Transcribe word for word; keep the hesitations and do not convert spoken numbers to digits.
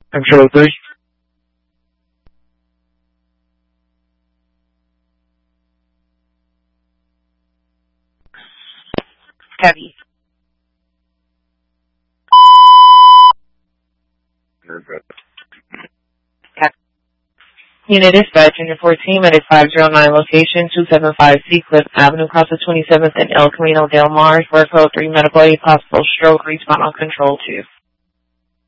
Control three. Heavy. Unit dispatch, Unit fourteen, at a five zero nine location, two seven five C Cliff Avenue, Casa twenty-seventh, and El Camino Del Mar, where code three medical aid, possible stroke, respawn on control two.